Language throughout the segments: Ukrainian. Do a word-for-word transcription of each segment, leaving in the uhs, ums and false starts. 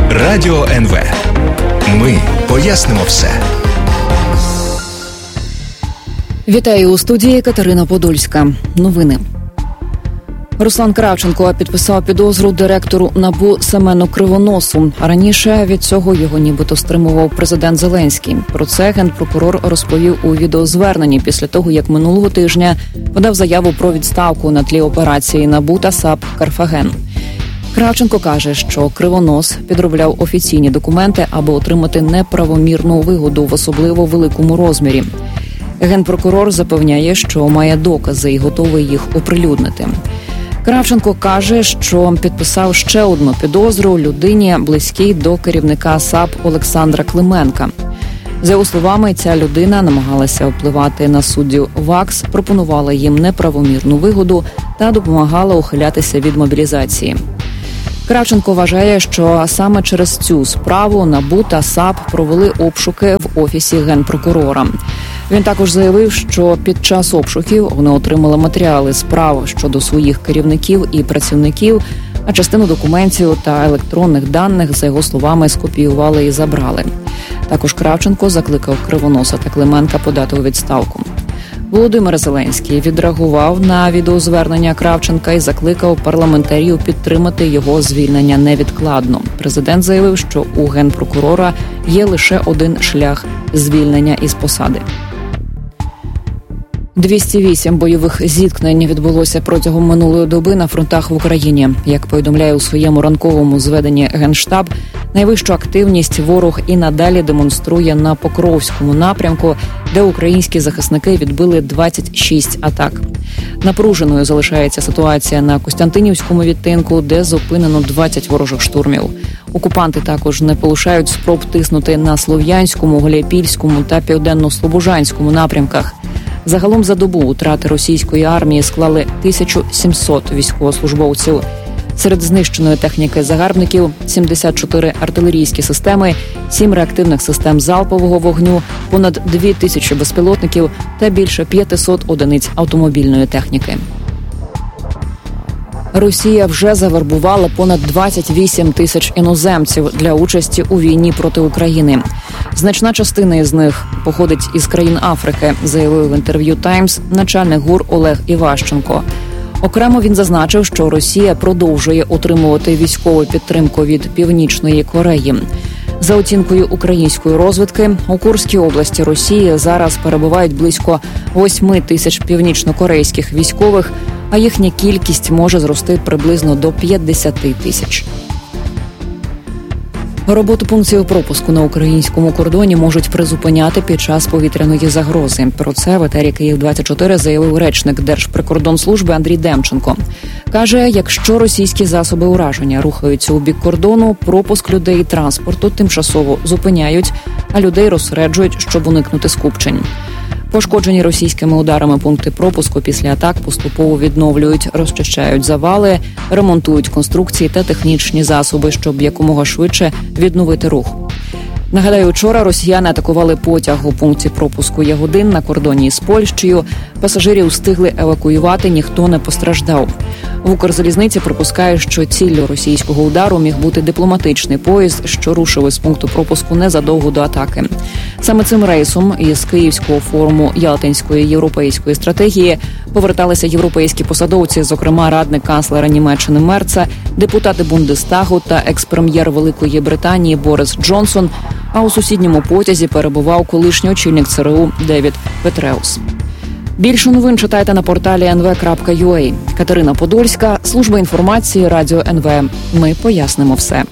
Радіо ен ве. Ми пояснимо все. Вітаю у студії Катерина Подольська. Новини. Руслан Кравченко підписав підозру директору НАБУ Семену Кривоносу. Раніше від цього його нібито стримував президент Зеленський. Про це генпрокурор розповів у відеозверненні після того, як минулого тижня подав заяву про відставку на тлі операції НАБУ та САП «Карфаген». Кравченко каже, що Кривонос підробляв офіційні документи, аби отримати неправомірну вигоду в особливо великому розмірі. Генпрокурор запевняє, що має докази і готовий їх оприлюднити. Кравченко каже, що підписав ще одну підозру людині, близькій до керівника САП Олександра Клименка. За його словами, ця людина намагалася впливати на суддів ВАКС, пропонувала їм неправомірну вигоду та допомагала ухилятися від мобілізації. Кравченко вважає, що саме через цю справу НАБУ та САП провели обшуки в офісі генпрокурора. Він також заявив, що під час обшуків вони отримали матеріали справ щодо своїх керівників і працівників, а частину документів та електронних даних, за його словами, скопіювали і забрали. Також Кравченко закликав Кривоноса та Клименка подати у відставку. Володимир Зеленський відреагував на відеозвернення Кравченка і закликав парламентарів підтримати його звільнення невідкладно. Президент заявив, що у генпрокурора є лише один шлях – звільнення із посади. двісті вісім бойових зіткнень відбулося протягом минулої доби на фронтах в Україні. Як повідомляє у своєму ранковому зведенні Генштаб, найвищу активність ворог і надалі демонструє на Покровському напрямку, де українські захисники відбили двадцять шість атак. Напруженою залишається ситуація на Костянтинівському відтинку, де зупинено двадцять ворожих штурмів. Окупанти також не полишають спроб тиснути на Слов'янському, Гуляйпільському та Південно-Слобожанському напрямках. Загалом за добу втрати російської армії склали тисячу сімсот військовослужбовців. Серед знищеної техніки загарбників – сімдесят чотири артилерійські системи, сім реактивних систем залпового вогню, понад дві тисячі безпілотників та більше п'ятсот одиниць автомобільної техніки. Росія вже завербувала понад двадцять вісім тисяч іноземців для участі у війні проти України. Значна частина із них походить із країн Африки, заявив в інтерв'ю «Таймс» начальник ГУР Олег Іващенко. Окремо він зазначив, що Росія продовжує отримувати військову підтримку від Північної Кореї. За оцінкою української розвідки, у Курській області Росії зараз перебувають близько восьми тисяч північнокорейських військових, а їхня кількість може зрости приблизно до п'ятдесят тисяч. Роботу пунктів пропуску на українському кордоні можуть призупиняти під час повітряної загрози. Про це в етері Київ двадцять чотири заявив речник Держприкордонслужби Андрій Демченко. Каже, якщо російські засоби ураження рухаються у бік кордону, пропуск людей і транспорту тимчасово зупиняють, а людей розсереджують, щоб уникнути скупчень. Пошкоджені російськими ударами пункти пропуску після атак поступово відновлюють, розчищають завали, ремонтують конструкції та технічні засоби, щоб якомога швидше відновити рух. Нагадаю, вчора росіяни атакували потяг у пункті пропуску Ягодин на кордоні з Польщею. Пасажирів встигли евакуювати, ніхто не постраждав. В Укрзалізниці припускають, що ціллю російського удару міг бути дипломатичний поїзд, що рушив із пункту пропуску незадовго до атаки. Саме цим рейсом із Київського форуму Ялтинської європейської стратегії поверталися європейські посадовці, зокрема радник канцлера Німеччини Мерца, депутати Бундестагу та екс-прем'єр Великої Британії Борис Джонсон, а у сусідньому потязі перебував колишній очільник ЦРУ Девід Петреус. Більше новин читайте на порталі ен ве крапка ю а. Катерина Подольська, служба інформації Радіо ен ве. Ми пояснимо все.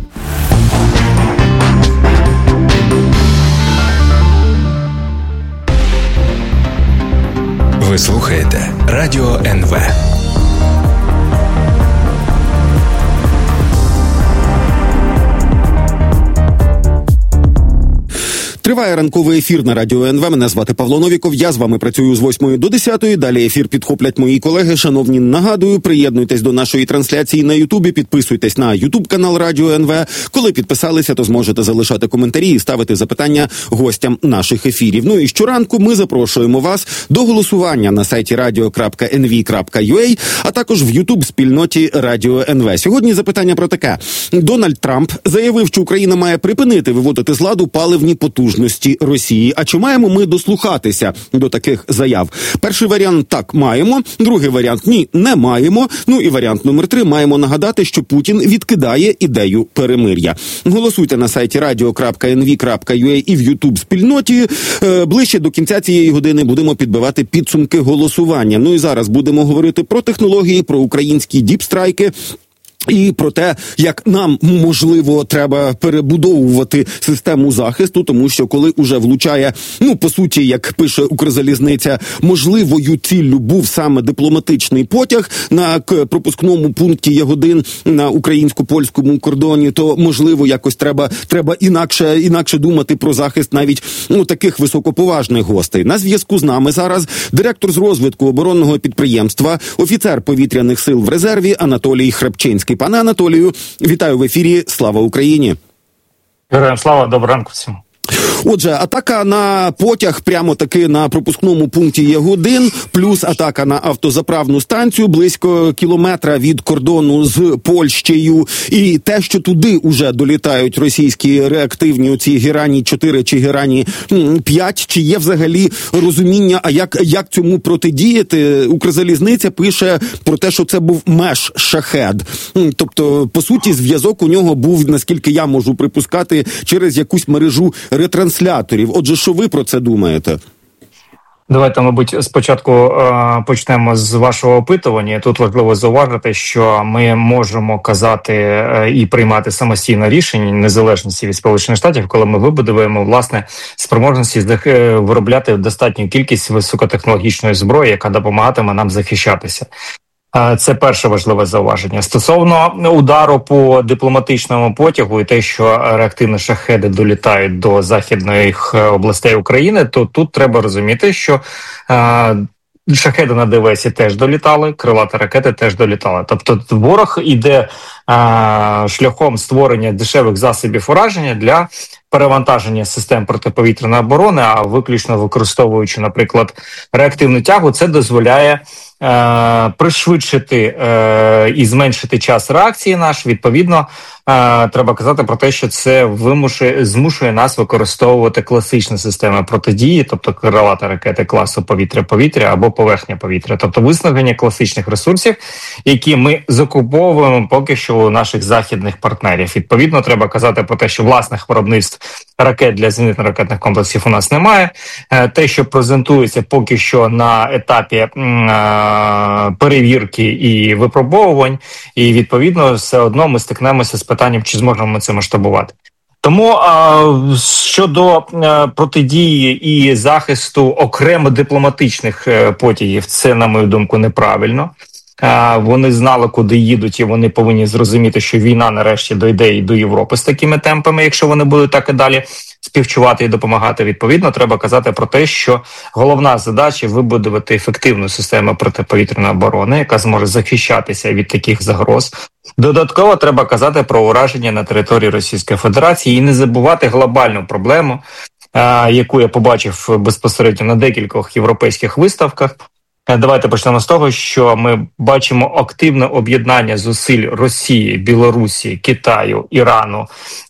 Ви слухаєте Радіо ен ве. Триває ранковий ефір на Радіо ен ве. Мене звати Павло Новіков. Я з вами працюю з восьмої до десятої. Далі ефір підхоплять мої колеги. Шановні, нагадую, приєднуйтесь до нашої трансляції на Ютубі, підписуйтесь на Ютуб-канал Радіо ен ве. Коли підписалися, то зможете залишати коментарі і ставити запитання гостям наших ефірів. Ну і щоранку ми запрошуємо вас до голосування на сайті радіо крапка ен ві крапка ю а, а також в Ютуб-спільноті Радіо ен ве. Сьогодні запитання про таке. Дональд Трамп заявив, що Україна має припинити виводити з ладу паливні потужності Росії. А чи маємо ми дослухатися до таких заяв? Перший варіант – так, маємо. Другий варіант – ні, не маємо. Ну і варіант номер три – маємо нагадати, що Путін відкидає ідею перемир'я. Голосуйте на сайті радіо крапка ен ві крапка ю а і в Ютуб-спільноті. Е, ближче до кінця цієї години будемо підбивати підсумки голосування. Ну і зараз будемо говорити про технології, про українські діпстрайки, і про те, як нам, можливо, треба перебудовувати систему захисту, тому що коли уже влучає, ну, по суті, як пише Укрзалізниця, можливою ціллю був саме дипломатичний потяг на пропускному пункті Ягодин на українсько-польському кордоні, то, можливо, якось треба, треба інакше, інакше думати про захист навіть, ну, таких високоповажних гостей. На зв'язку з нами зараз директор з розвитку оборонного підприємства, офіцер повітряних сил в резерві Анатолій Храпчинський. Пане Анатолію, вітаю в ефірі. Слава Україні! Героям слава, доброго ранку всім. Отже, атака на потяг прямо таки на пропускному пункті Ягодин, плюс атака на автозаправну станцію близько кілометра від кордону з Польщею. І те, що туди уже долітають російські реактивні оці Герані чотири чи Герані п'ять, чи є взагалі розуміння, а як, як цьому протидіяти? Укрзалізниця пише про те, що це був меш-шахед. Тобто, по суті, зв'язок у нього був, наскільки я можу припускати, через якусь мережу ретрансляторів. Отже, що ви про це думаєте? Давайте, мабуть, спочатку е, почнемо з вашого опитування. Тут важливо зауважити, що ми можемо казати е, і приймати самостійно рішення незалежності від Сполучених Штатів, коли ми вибудуємо, власне, спроможності е, виробляти достатню кількість високотехнологічної зброї, яка допомагатиме нам захищатися. Це перше важливе зауваження. Стосовно удару по дипломатичному потягу і те, що реактивні шахеди долітають до західних областей України, то тут треба розуміти, що е, шахеди на Девесі теж долітали, крилаті ракети теж долітали. Тобто ворог іде е, шляхом створення дешевих засобів ураження для перевантаження систем протиповітряної оборони, а виключно використовуючи, наприклад, реактивну тягу, це дозволяє Е, пришвидшити е, і зменшити час реакції наш. Відповідно, е, треба казати про те, що це вимушує, змушує нас використовувати класичні системи протидії, тобто крилаті ракети класу повітря-повітря або поверхня-повітря, тобто виснаження класичних ресурсів, які ми закуповуємо поки що у наших західних партнерів. Відповідно, треба казати про те, що власних виробництв ракет для зенітно-ракетних комплексів у нас немає. Е, те, що презентується поки що на етапі е, перевірки і випробовувань, і, відповідно, все одно ми стикнемося з питанням, чи зможемо ми це масштабувати. Тому а, щодо а, протидії і захисту окремо дипломатичних а, потягів, це, на мою думку, неправильно. А, вони знали, куди їдуть, і вони повинні зрозуміти, що війна нарешті дойде і до Європи з такими темпами, якщо вони будуть так і далі співчувати і допомагати. Відповідно, треба казати про те, що головна задача – вибудувати ефективну систему протиповітряної оборони, яка зможе захищатися від таких загроз. Додатково треба казати про ураження на території Російської Федерації і не забувати глобальну проблему, яку я побачив безпосередньо на декількох європейських виставках. Давайте почнемо з того, що ми бачимо активне об'єднання зусиль Росії, Білорусі, Китаю, Ірану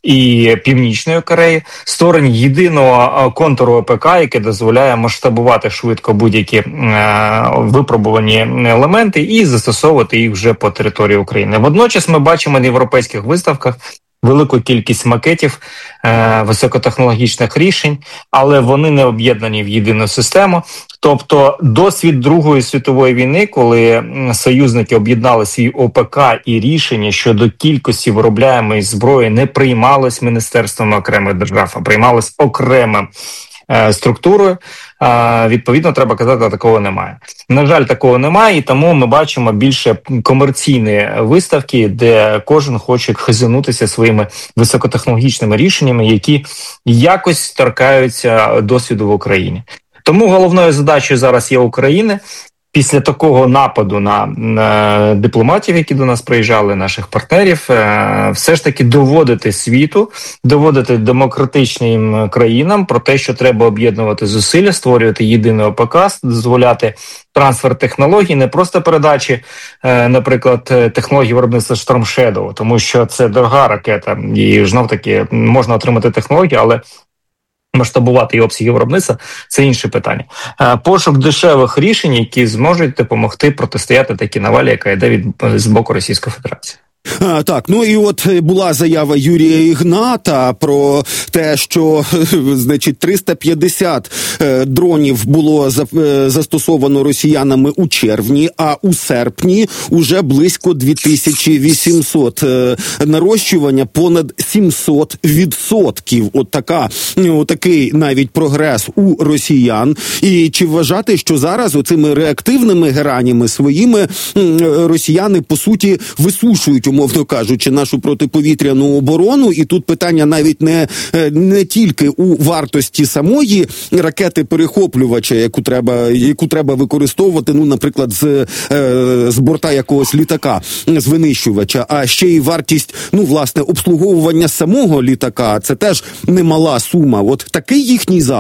і Північної Кореї, створення єдиного контуру ОПК, який дозволяє масштабувати швидко будь-які е, випробувані елементи і застосовувати їх вже по території України. Водночас ми бачимо на європейських виставках велику кількість макетів, е, високотехнологічних рішень, але вони не об'єднані в єдину систему. Тобто досвід Другої світової війни, коли союзники об'єднали свій ОПК і рішення щодо кількості виробляємої зброї не приймалось міністерствами окремих держав, а приймалось окремим е, структурою, відповідно, треба казати, такого немає. На жаль, такого немає, і тому ми бачимо більше комерційні виставки, де кожен хоче хизанутися своїми високотехнологічними рішеннями, які якось торкаються досвіду в Україні. Тому головною задачею зараз є України. Після такого нападу на, на дипломатів, які до нас приїжджали, наших партнерів, е, все ж таки доводити світу, доводити демократичним країнам про те, що треба об'єднувати зусилля, створювати єдиний ОПК, дозволяти трансфер технологій, не просто передачі, е, наприклад, технологій виробництва Storm Shadow, тому що це дорога ракета, і знов-таки можна отримати технологію, але масштабувати і обсяги виробництва – це інше питання. Пошук дешевих рішень, які зможуть допомогти протистояти такій навалі, яка йде від з боку Російської Федерації. А, так, ну і от була заява Юрія Ігната про те, що, значить, триста п'ятдесят е, дронів було за, е, застосовано росіянами у червні, а у серпні уже близько дві тисячі вісімсот. Е, нарощування понад сімсот відсотків. От така, от такий навіть прогрес у росіян. І чи вважати, що зараз оцими реактивними геранями своїми е, росіяни, по суті, висушують, умовно кажучи, нашу протиповітряну оборону, і тут питання навіть не, не тільки у вартості самої ракети-перехоплювача, яку треба, яку треба використовувати, ну, наприклад, з, з борта якогось літака, з винищувача, а ще й вартість, ну, власне, обслуговування самого літака, це теж немала сума. От такий їхній